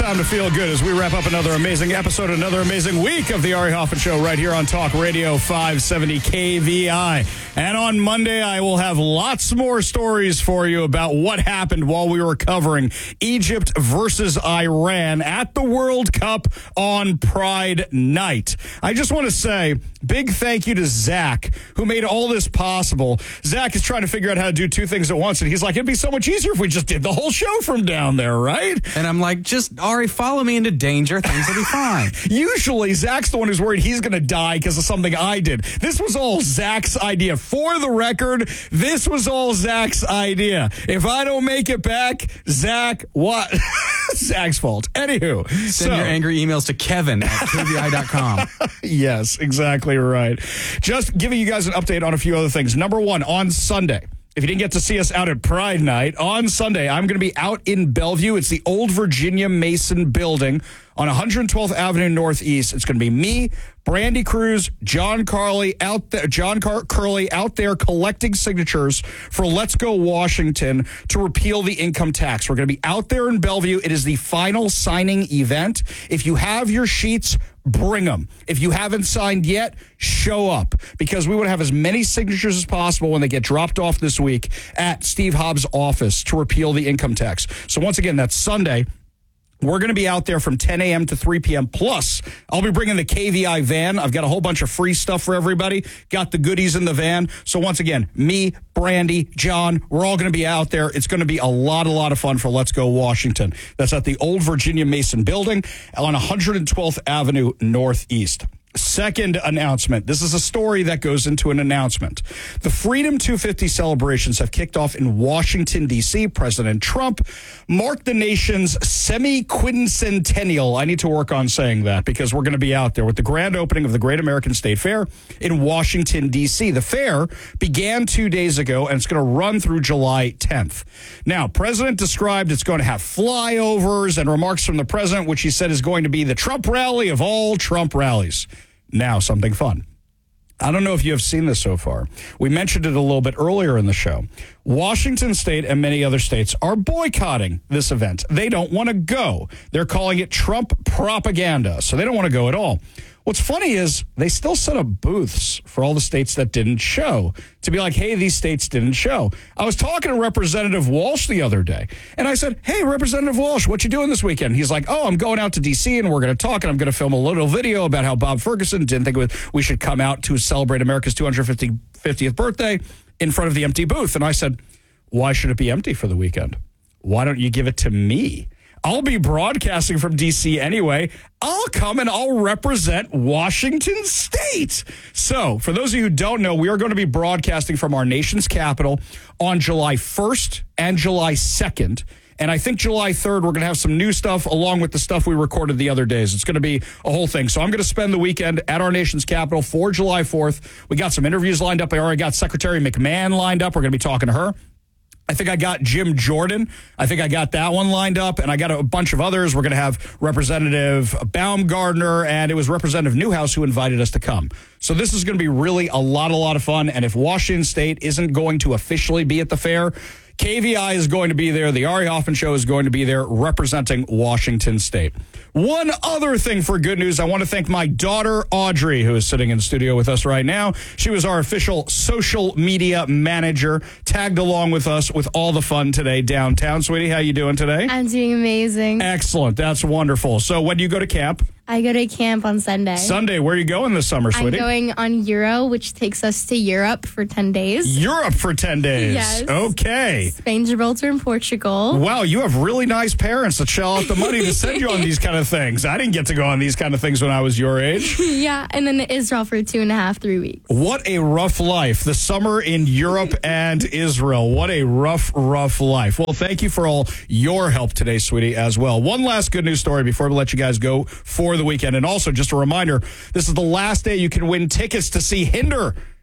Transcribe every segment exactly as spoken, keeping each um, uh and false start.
time to feel good as we wrap up another amazing episode, another amazing week of the Ari Hoffman Show right here on Talk Radio five seventy K V I. And on Monday, I will have lots more stories for you about what happened while we were covering Egypt versus Iran at the World Cup on Pride Night. I just want to say big thank you to Zach, who made all this possible. Zach is trying to figure out how to do two things at once, and he's like, it'd be so much easier if we just did the whole show from down there, right? And I'm like, just, Ari, follow me into danger. Things will be fine. Usually, Zach's the one who's worried he's going to die because of something I did. This was all Zach's idea. For the record, this was all Zach's idea. If I don't make it back, Zach, what? Zach's fault. Anywho. Send so, your angry emails to Kevin at K V I dot com. Yes, exactly right. Just giving you guys an update on a few other things. Number one, on Sunday, if you didn't get to see us out at Pride Night, on Sunday, I'm going to be out in Bellevue. It's the old Virginia Mason building on one hundred twelfth Avenue Northeast. It's going to be me, Brandy Cruz, John Carly out there, John Car- Curley out there collecting signatures for Let's Go Washington to repeal the income tax. We're going to be out there in Bellevue. It is the final signing event. If you have your sheets, bring them. If you haven't signed yet, show up, because we want to have as many signatures as possible when they get dropped off this week at Steve Hobbs' office to repeal the income tax. So once again, that's Sunday. We're going to be out there from ten a.m. to three p.m. Plus, I'll be bringing the K V I van. I've got a whole bunch of free stuff for everybody. Got the goodies in the van. So once again, me, Brandy, John, we're all going to be out there. It's going to be a lot, a lot of fun for Let's Go Washington. That's at the old Virginia Mason building on one hundred twelfth Avenue Northeast. Second announcement. This is a story that goes into an announcement. The Freedom two fifty celebrations have kicked off in Washington, D C. President Trump marked the nation's semi-quincentennial. I need to work on saying that because we're going to be out there with the grand opening of the Great American State Fair in Washington, D C. The fair began two days ago, and it's going to run through July tenth. Now, President described it's going to have flyovers and remarks from the president, which he said is going to be the Trump rally of all Trump rallies. Now, something fun. I don't know if you have seen this so far. We mentioned it a little bit earlier in the show. Washington State and many other states are boycotting this event. They don't want to go. They're calling it Trump propaganda, so they don't want to go at all. What's funny is they still set up booths for all the states that didn't show to be like, hey, these states didn't show. I was talking to Representative Walsh the other day, and I said, hey, Representative Walsh, what you doing this weekend? He's like, oh, I'm going out to D C, and we're going to talk, and I'm going to film a little video about how Bob Ferguson didn't think we should come out to celebrate America's two hundred fiftieth birthday in front of the empty booth. And I said, why should it be empty for the weekend? Why don't you give it to me? I'll be broadcasting from D C anyway. I'll come and I'll represent Washington State. So, for those of you who don't know, we are going to be broadcasting from our nation's capital on July first and July second. And I think July third, we're going to have some new stuff along with the stuff we recorded the other days. It's going to be a whole thing. So I'm going to spend the weekend at our nation's capital for July fourth. We got some interviews lined up. I already got Secretary McMahon lined up. We're going to be talking to her. I think I got Jim Jordan. I think I got that one lined up, and I got a bunch of others. We're going to have Representative Baumgardner, and it was Representative Newhouse who invited us to come. So this is going to be really a lot, a lot of fun, and if Washington State isn't going to officially be at the fair, K V I is going to be there. The Ari Hoffman Show is going to be there representing Washington State. One other thing for good news, I want to thank my daughter, Audrey, who is sitting in the studio with us right now. She was our official social media manager, tagged along with us with all the fun today downtown. Sweetie, how you doing today? I'm doing amazing. Excellent. That's wonderful. So when do you go to camp? I go to camp on Sunday. Sunday. Where are you going this summer, sweetie? I'm going on Euro, which takes us to Europe for ten days. Europe for ten days? Yes. Okay. Spain, Gibraltar, and Portugal. Wow, you have really nice parents that shell out the money to send you on these kind of things. I didn't get to go on these kind of things when I was your age. Yeah, and then Israel for two and a half, three weeks. What a rough life. The summer in Europe and Israel. What a rough, rough life. Well, thank you for all your help today, sweetie, as well. One last good news story before we let you guys go for the weekend. And also, just a reminder, this is the last day you can win tickets to see Hinder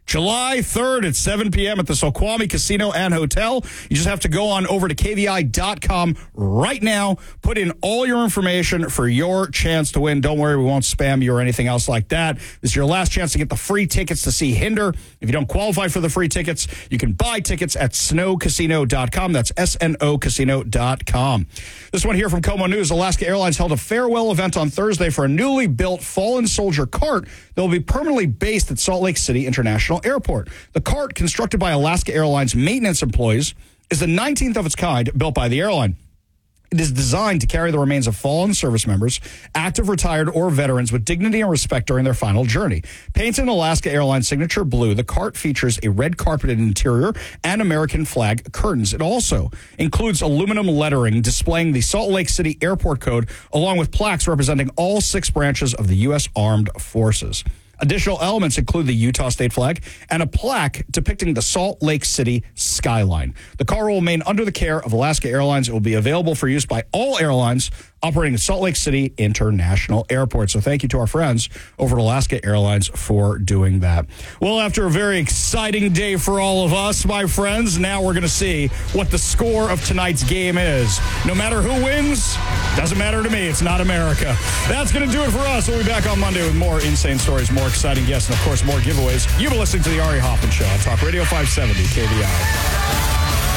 July third at seven p.m. at the Soquami Casino and Hotel. You just have to go on over to K V I dot com right now. Put in all your information for your chance to win. Don't worry, we won't spam you or anything else like that. This is your last chance to get the free tickets to see Hinder. If you don't qualify for the free tickets, you can buy tickets at snow casino dot com. That's S N O casino dot com. This one here from Como News. Alaska Airlines held a farewell event on Thursday for a newly built fallen soldier cart that will be permanently based at Salt Lake City International Airport. The cart, constructed by Alaska Airlines maintenance employees, is the nineteenth of its kind built by the airline. It is designed to carry the remains of fallen service members, active, retired, or veterans with dignity and respect during their final journey. Painted in Alaska Airlines signature blue, the cart features a red carpeted interior and American flag curtains. It also includes aluminum lettering displaying the Salt Lake City Airport Code, along with plaques representing all six branches of the U S Armed Forces. Additional elements include the Utah state flag and a plaque depicting the Salt Lake City skyline. The car will remain under the care of Alaska Airlines. It will be available for use by all airlines operating at Salt Lake City International Airport. So thank you to our friends over at Alaska Airlines for doing that. Well, after a very exciting day for all of us, my friends, now we're going to see what the score of tonight's game is. No matter who wins, doesn't matter to me. It's not America. That's going to do it for us. We'll be back on Monday with more insane stories, more exciting guests, and, of course, more giveaways. You've been listening to the Ari Hoffman Show on Talk Radio five seventy K V I.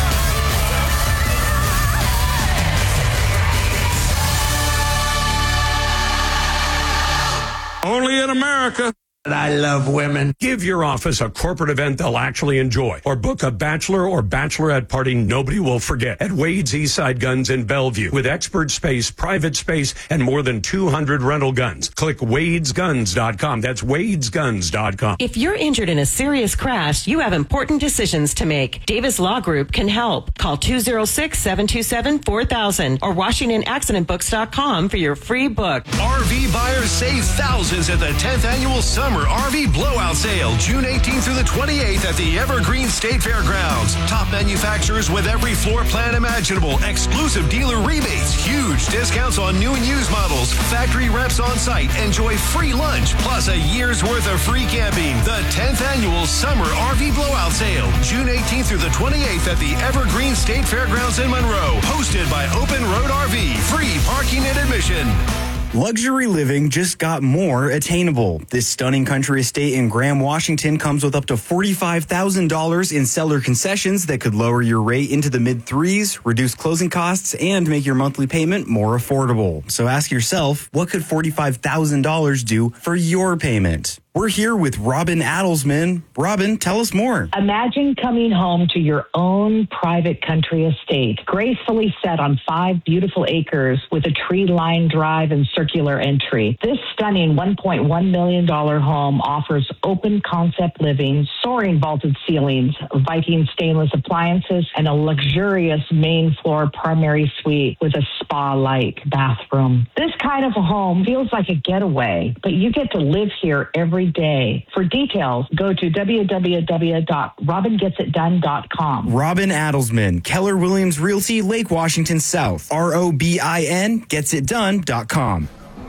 Only in America. I love women. Give your office a corporate event they'll actually enjoy, or book a bachelor or bachelorette party nobody will forget at Wade's Eastside Guns in Bellevue with expert space, private space, and more than two hundred rental guns. Click wades guns dot com. That's wades guns dot com. If you're injured in a serious crash, you have important decisions to make. Davis Law Group can help. Call two oh six, seven two seven, four thousand or washington accident books dot com for your free book. R V buyers save thousands at the tenth Annual Summer R V Blowout Sale, June eighteenth through the twenty-eighth at the Evergreen State Fairgrounds. Top manufacturers with every floor plan imaginable, exclusive dealer rebates, huge discounts on new and used models, factory reps on site, enjoy free lunch, plus a year's worth of free camping. The tenth Annual Summer R V Blowout Sale, June eighteenth through the twenty-eighth at the Evergreen State Fairgrounds in Monroe. Hosted by Open Road R V. Free parking and admission. Luxury living just got more attainable. This stunning country estate in Graham, Washington comes with up to forty-five thousand dollars in seller concessions that could lower your rate into the mid threes, reduce closing costs, and make your monthly payment more affordable. So ask yourself, what could forty-five thousand dollars do for your payment? We're here with Robin Adelsman. Robin, tell us more. Imagine coming home to your own private country estate, gracefully set on five beautiful acres with a tree-lined drive and circular entry. This stunning one point one million dollars home offers open concept living, soaring vaulted ceilings, Viking stainless appliances, and a luxurious main floor primary suite with a spa-like bathroom. This kind of a home feels like a getaway, but you get to live here every day. For details, go to w w w dot robin gets it done dot com. Robin Adelsman, Keller Williams Realty, Lake Washington South. R O B I N gets it done dot com.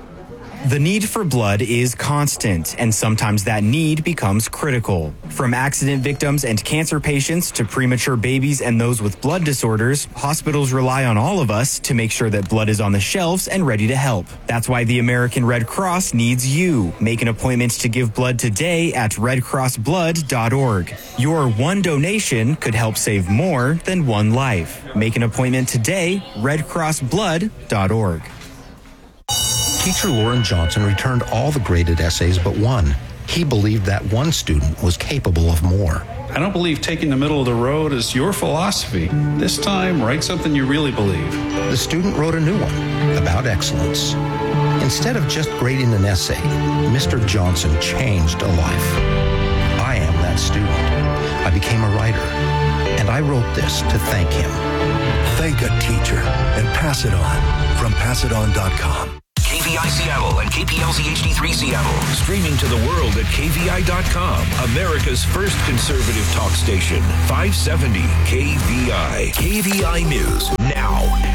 The need for blood is constant, and sometimes that need becomes critical. From accident victims and cancer patients to premature babies and those with blood disorders, hospitals rely on all of us to make sure that blood is on the shelves and ready to help. That's why the American Red Cross needs you. Make an appointment to give blood today at red cross blood dot org. Your one donation could help save more than one life. Make an appointment today, red cross blood dot org. Teacher Lauren Johnson returned all the graded essays but one. He believed that one student was capable of more. I don't believe taking the middle of the road is your philosophy. This time, write something you really believe. The student wrote a new one about excellence. Instead of just grading an essay, Mister Johnson changed a life. I am that student. I became a writer, and I wrote this to thank him. Thank a teacher and pass it on from pass it on dot com. K V I Seattle and K P L Z H D three Seattle. Streaming to the world at K V I dot com. America's first conservative talk station. five seventy K V I. K V I News now. The United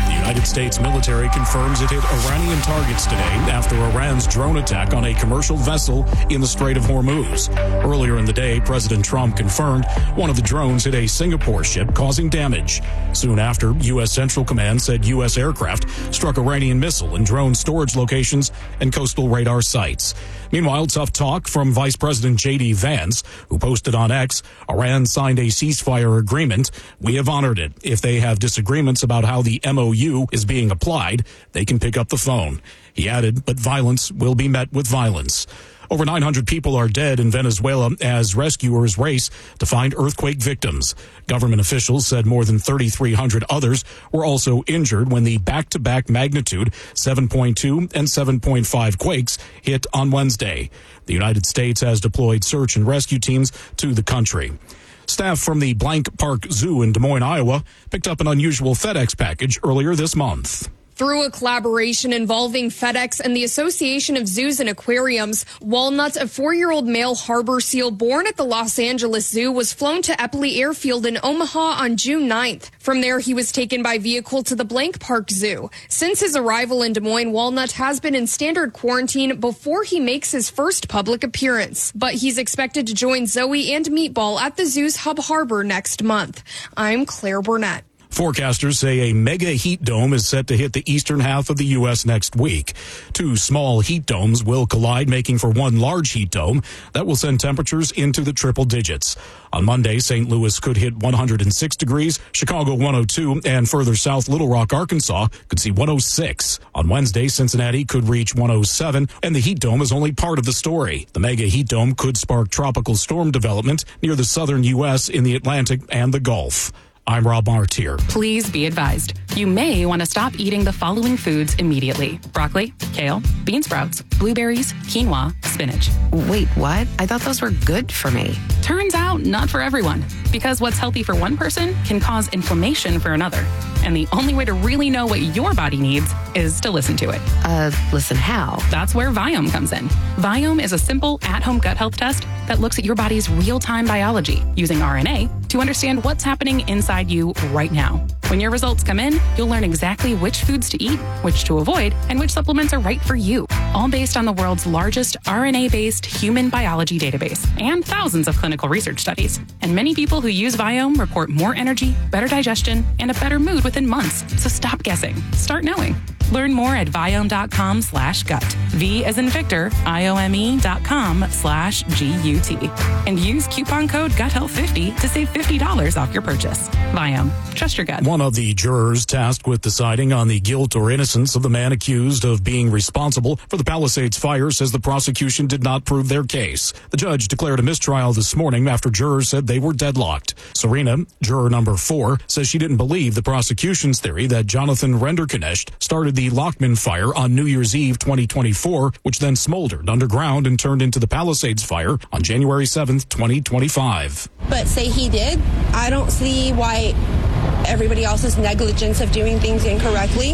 States military confirms it hit Iranian targets today after Iran's drone attack on a commercial vessel in the Strait of Hormuz. Earlier in the day, President Trump confirmed one of the drones hit a Singapore ship, causing damage. Soon after, U S Central Command said U S aircraft struck Iranian missile and drone storage locations and coastal radar sites. Meanwhile, tough talk from Vice President J D Vance, who posted on X, Iran signed a ceasefire agreement. We have honored it. If they have disagreements about how the M O U is being applied, they can pick up the phone. He added, but violence will be met with violence. Over nine hundred people are dead in Venezuela as rescuers race to find earthquake victims. Government officials said more than thirty-three hundred others were also injured when the back-to-back magnitude seven point two and seven point five quakes hit on Wednesday. The United States has deployed search and rescue teams to the country. Staff from the Blank Park Zoo in Des Moines, Iowa, picked up an unusual FedEx package earlier this month. Through a collaboration involving FedEx and the Association of Zoos and Aquariums, Walnut, a four-year-old male harbor seal born at the Los Angeles Zoo, was flown to Eppley Airfield in Omaha on June ninth. From there, he was taken by vehicle to the Blank Park Zoo. Since his arrival in Des Moines, Walnut has been in standard quarantine before he makes his first public appearance. But he's expected to join Zoe and Meatball at the zoo's Hub Harbor next month. I'm Claire Burnett. Forecasters say a mega heat dome is set to hit the eastern half of the U S next week. Two small heat domes will collide, making for one large heat dome that will send temperatures into the triple digits. On Monday, Saint Louis could hit one hundred six degrees, Chicago one oh two, and further south, Little Rock, Arkansas could see one oh six. On Wednesday, Cincinnati could reach one oh seven, and the heat dome is only part of the story. The mega heat dome could spark tropical storm development near the southern U S in the Atlantic and the Gulf. I'm Rob Martier. Please be advised. You may want to stop eating the following foods immediately. Broccoli, kale, bean sprouts, blueberries, quinoa, spinach. Wait, what? I thought those were good for me. Turns out, not for everyone. Because what's healthy for one person can cause inflammation for another. And the only way to really know what your body needs is to listen to it. Uh, listen how? That's where Viome comes in. Viome is a simple at-home gut health test that looks at your body's real-time biology using R N A to understand what's happening inside you right now. When your results come in, you'll learn exactly which foods to eat, which to avoid, and which supplements are right for you. All based on the world's largest R N A-based human biology database and thousands of clinical research studies. And many people who use Viome report more energy, better digestion, and a better mood within months. So stop guessing. Start knowing. Learn more at Viome.com slash gut. V as in Victor, I-O-M-E dot com slash G-U-T. And use coupon code gut health fifty to save fifty dollars off your purchase. Viome. Trust your gut. One of the jurors tasked with deciding on the guilt or innocence of the man accused of being responsible for the Palisades fire says the prosecution did not prove their case. The judge declared a mistrial this morning after jurors said they were deadlocked. Serena, juror number four, says she didn't believe the prosecution's theory that Jonathan Renderknecht started the Lockman fire on New Year's Eve twenty twenty-four, which then smoldered underground and turned into the Palisades fire on January seventh, twenty twenty-five. But say he did, I don't see why everybody else's negligence of doing things incorrectly,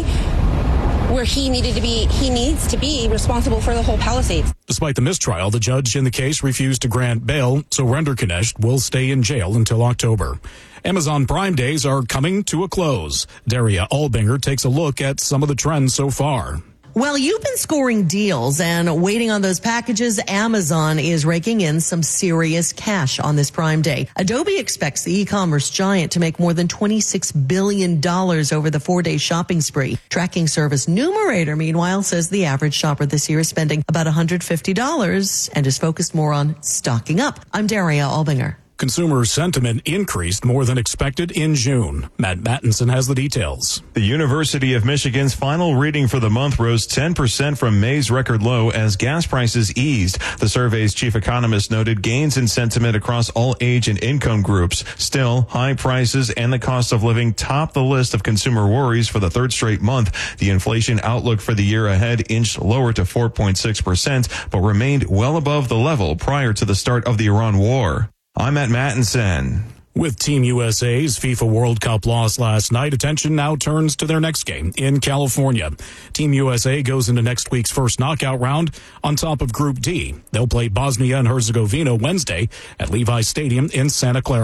where he needed to be, he needs to be responsible for the whole Palisades. Despite the mistrial, the judge in the case refused to grant bail, so Renderknecht will stay in jail until October. Amazon Prime Days are coming to a close. Daria Albinger takes a look at some of the trends so far. Well, you've been scoring deals and waiting on those packages. Amazon is raking in some serious cash on this Prime Day. Adobe expects the e-commerce giant to make more than twenty-six billion dollars over the four-day shopping spree. Tracking service Numerator, meanwhile, says the average shopper this year is spending about one hundred fifty dollars and is focused more on stocking up. I'm Daria Albinger. Consumer sentiment increased more than expected in June. Matt Mattinson has the details. The University of Michigan's final reading for the month rose ten percent from May's record low as gas prices eased. The survey's chief economist noted gains in sentiment across all age and income groups. Still, high prices and the cost of living top the list of consumer worries for the third straight month. The inflation outlook for the year ahead inched lower to four point six percent, but remained well above the level prior to the start of the Iran war. I'm Matt Mattinson. With Team U S A's FIFA World Cup loss last night, attention now turns to their next game in California. Team U S A goes into next week's first knockout round on top of Group D. They'll play Bosnia and Herzegovina Wednesday at Levi Stadium in Santa Clara.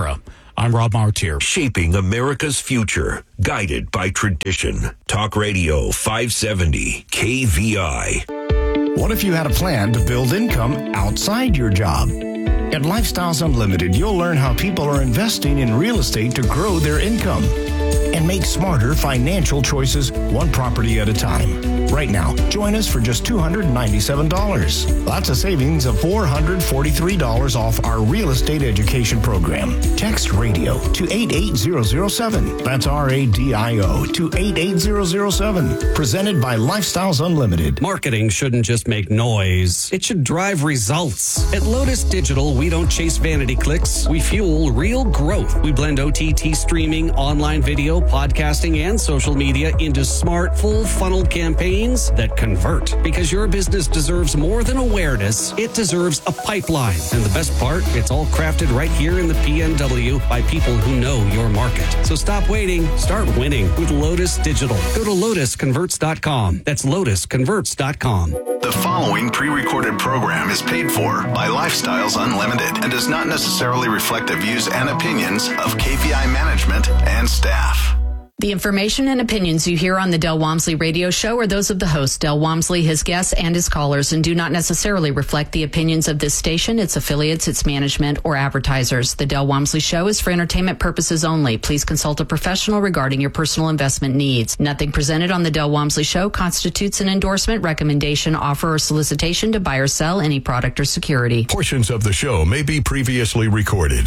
I'm Rob Martier. Shaping America's future, guided by tradition. Talk Radio five seventy K V I. What if you had a plan to build income outside your job? At Lifestyles Unlimited, you'll learn how people are investing in real estate to grow their income and make smarter financial choices one property at a time. Right now, join us for just two hundred ninety-seven dollars. That's a savings of four hundred forty-three dollars off our real estate education program. Text radio to eight eight zero zero seven. That's R A D I O to eight eight zero zero seven. Presented by Lifestyles Unlimited. Marketing shouldn't just make noise. It should drive results. At Lotus Digital, we don't chase vanity clicks. We fuel real growth. We blend O T T streaming, online video, podcasting, and social media into smart, full funnel campaigns that convert. Because your business deserves more than awareness, it deserves a pipeline. And the best part, it's all crafted right here in the P N W by people who know your market. So stop waiting, start winning with Lotus Digital. Go to lotus converts dot com. That's lotus converts dot com. The following pre-recorded program is paid for by Lifestyles Unlimited and does not necessarily reflect the views and opinions of K V I management and staff. The information and opinions you hear on the Del Walmsley radio show are those of the host, Del Walmsley, his guests, and his callers, and do not necessarily reflect the opinions of this station, its affiliates, its management, or advertisers. The Del Walmsley show is for entertainment purposes only. Please consult a professional regarding your personal investment needs. Nothing presented on the Del Walmsley show constitutes an endorsement, recommendation, offer, or solicitation to buy or sell any product or security. Portions of the show may be previously recorded.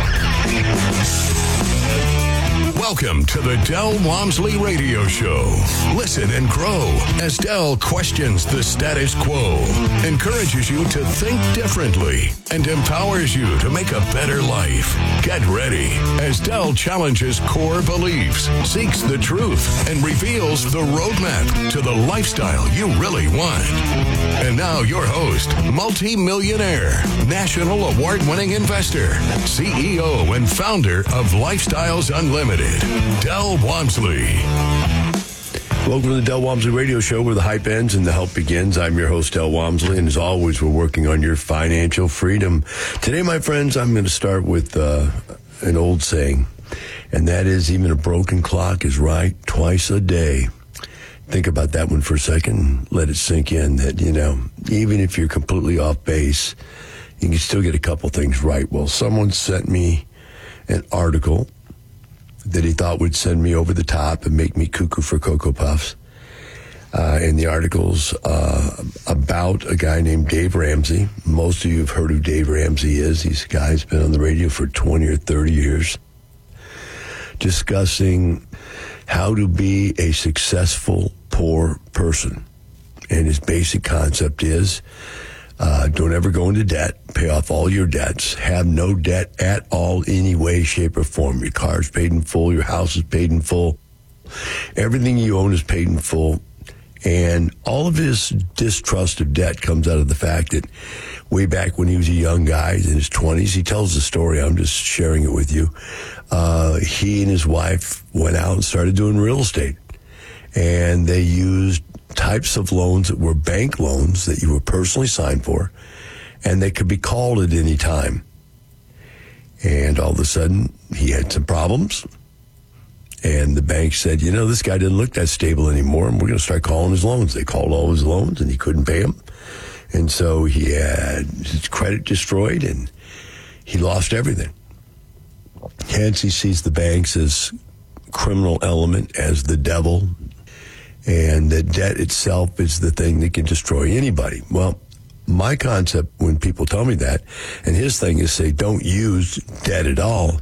Welcome to the Del Walmsley Radio Show. Listen and grow as Del questions the status quo, encourages you to think differently, and empowers you to make a better life. Get ready as Del challenges core beliefs, seeks the truth, and reveals the roadmap to the lifestyle you really want. And now your host, multi-millionaire, national award-winning investor, C E O and founder of Lifestyles Unlimited, Del Walmsley. Welcome to the Del Walmsley Radio Show, where the hype ends and the help begins. I'm your host, Del Walmsley, and as always, we're working on your financial freedom. Today, my friends, I'm going to start with uh, an old saying, and that is, even a broken clock is right twice a day. Think about that one for a second. Let it sink in that, you know, even if you're completely off base, you can still get a couple things right. Well, someone sent me an article that he thought would send me over the top and make me cuckoo for Cocoa Puffs. Uh, and the article's uh, about a guy named Dave Ramsey. Most of you have heard who Dave Ramsey is. He's a guy who's been on the radio for twenty or thirty years, discussing how to be a successful poor person. And his basic concept is, Uh, don't ever go into debt. Pay off all your debts. Have no debt at all, any way, shape, or form. Your car's paid in full. Your house is paid in full. Everything you own is paid in full. And all of his distrust of debt comes out of the fact that way back when he was a young guy in his twenties, he tells the story. I'm just sharing it with you. Uh, he and his wife went out and started doing real estate. And they used types of loans that were bank loans that you were personally signed for, and they could be called at any time. And all of a sudden, he had some problems, and the bank said, you know, this guy didn't look that stable anymore, and we're going to start calling his loans. They called all his loans, and he couldn't pay them. And so he had his credit destroyed, and he lost everything. Hence, he sees the banks as criminal element, as the devil, and the debt itself is the thing that can destroy anybody. Well, my concept when people tell me that, and his thing is say, don't use debt at all.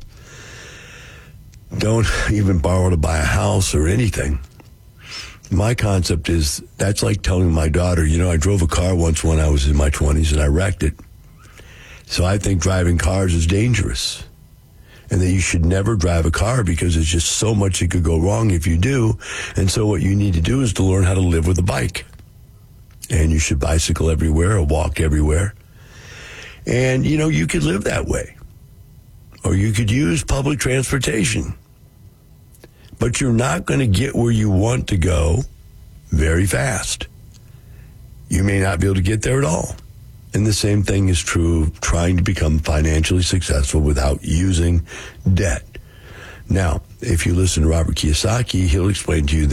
Don't even borrow to buy a house or anything. My concept is, that's like telling my daughter, you know, I drove a car once when I was in my twenties and I wrecked it. So I think driving cars is dangerous. And that you should never drive a car because there's just so much that could go wrong if you do. And so what you need to do is to learn how to live with a bike. And you should bicycle everywhere or walk everywhere. And, you know, you could live that way. Or you could use public transportation. But you're not going to get where you want to go very fast. You may not be able to get there at all. And the same thing is true of trying to become financially successful without using debt. Now, if you listen to Robert Kiyosaki, he'll explain to you that